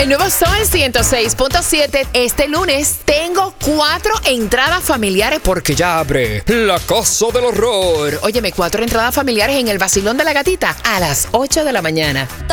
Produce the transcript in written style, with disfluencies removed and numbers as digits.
El nuevo Sol 106.7. Este lunes tengo 4 entradas familiares porque ya abre la Casa del Horror. Óyeme, 4 entradas familiares en el Vacilón de la Gatita a las 8 de la mañana.